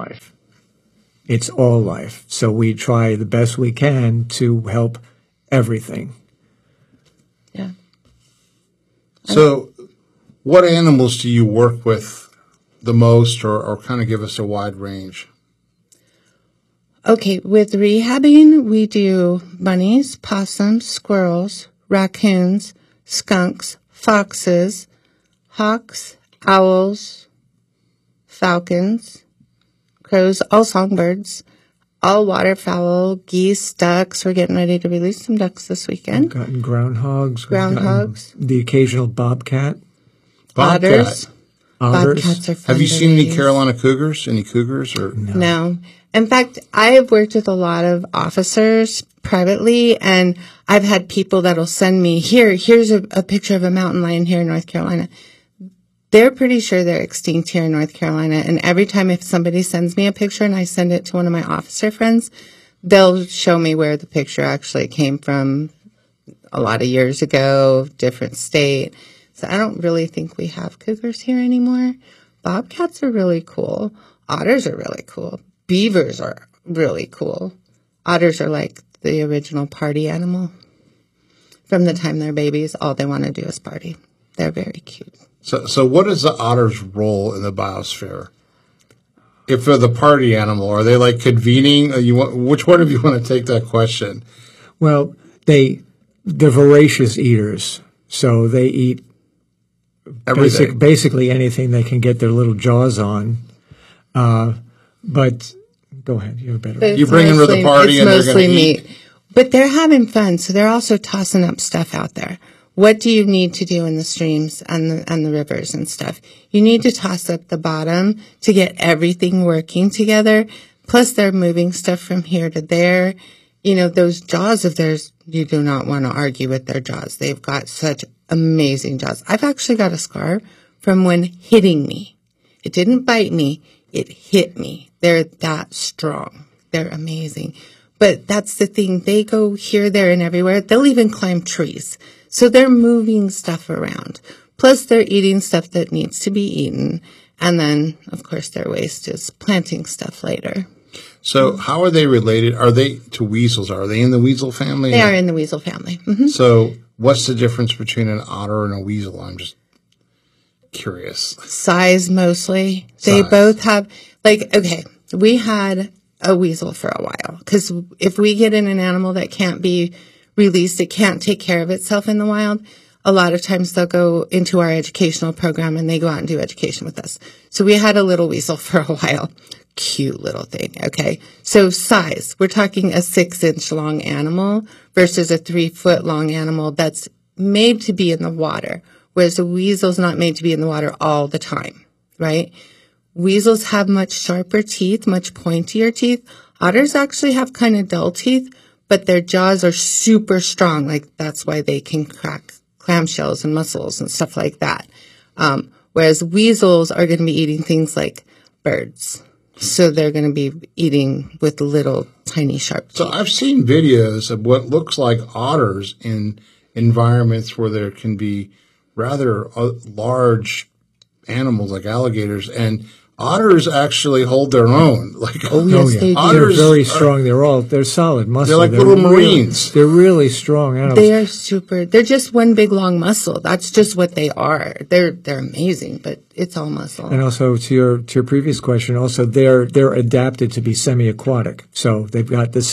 life. It's all life. So we try the best we can to help everything. Yeah. So what animals do you work with the most, or kind of give us a wide range? Okay, with rehabbing, we do bunnies, possums, squirrels, raccoons, skunks, foxes, hawks, owls, falcons, crows, all songbirds, all waterfowl, geese, ducks. We're getting ready to release some ducks this weekend. We've gotten groundhogs. Groundhogs. The occasional bobcat. Otters. Otters. Bobcats are fun. Have you seen any Carolina cougars? Any cougars? Or No. In fact, I have worked with a lot of officers privately, and I've had people that'll send me, here's a picture of a mountain lion here in North Carolina. They're pretty sure they're extinct here in North Carolina, and every time if somebody sends me a picture and I send it to one of my officer friends, they'll show me where the picture actually came from a lot of years ago, different state. So I don't really think we have cougars here anymore. Bobcats are really cool. Otters are really cool. Beavers are really cool. Otters are like the original party animal. From the time they're babies, all they want to do is party. They're very cute. So what is the otter's role in the biosphere? If they're the party animal, are they like convening? Which one of you want to take that question? Well, they're voracious eaters, so they eat Everything. basically anything they can get their little jaws on. But go ahead, you're better. You bring them to the party and they're going to eat. Meat. But they're having fun, so they're also tossing up stuff out there. What do you need to do in the streams and the rivers and stuff? You need to toss up the bottom to get everything working together. Plus, they're moving stuff from here to there. You know, those jaws of theirs, you do not want to argue with their jaws. They've got such amazing jaws. I've actually got a scar from when hitting me. It didn't bite me. It hit me. They're that strong. They're amazing. But that's the thing. They go here, there, and everywhere. They'll even climb trees. So they're moving stuff around. Plus, they're eating stuff that needs to be eaten. And then, of course, their waste is planting stuff later. So how are they related? Are they to weasels? Are they in the weasel family? They are in the weasel family. Mm-hmm. So what's the difference between an otter and a weasel? I'm just curious. Size, mostly. They both have, okay, we had a weasel for a while. Because if we get in an animal that can't be released, it can't take care of itself in the wild, a lot of times they'll go into our educational program and they go out and do education with us. So we had a little weasel for a while. Cute little thing, okay? So size, we're talking a 6-inch long animal versus a 3-foot long animal that's made to be in the water, whereas a weasel's not made to be in the water all the time, right? Weasels have much sharper teeth, much pointier teeth. Otters actually have kind of dull teeth, but their jaws are super strong. Like, that's why they can crack clamshells and mussels and stuff like that. Whereas weasels are going to be eating things like birds. So they're going to be eating with little tiny sharp teeth. So I've seen videos of what looks like otters in environments where there can be rather large animals like alligators, and otters actually hold their own. They do. They're very strong. They're solid muscle. They're like little Marines. They're really strong animals. They are they're just one big long muscle. That's just what they are. They're amazing, but it's all muscle. And also to your previous question, also they're adapted to be semi-aquatic. So they've got the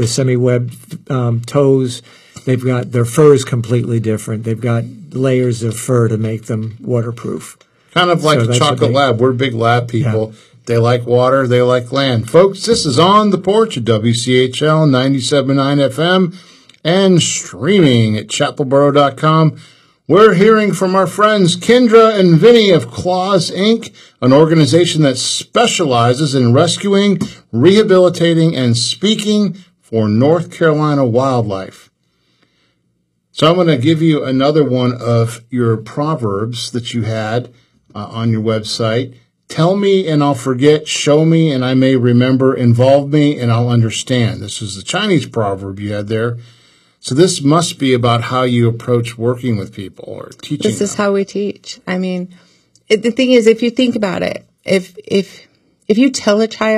semi-webbed toes. They've got their fur is completely different. They've got layers of fur to make them waterproof. Kind of like a chocolate lab. We're big lab people. Yeah. They like water. They like land. Folks, this is On the Porch at WCHL 97.9 FM and streaming at chapelboro.com. We're hearing from our friends Kendra and Vinny of Claws, Inc., an organization that specializes in rescuing, rehabilitating, and speaking for North Carolina wildlife. So I'm going to give you another one of your proverbs that you had on your website. Tell me and I'll forget, show me and I may remember, involve me and I'll understand. This is the Chinese proverb you had there. So this must be about how you approach working with people or teaching This is how we teach. I mean, the thing is, if you think about it, if you tell a child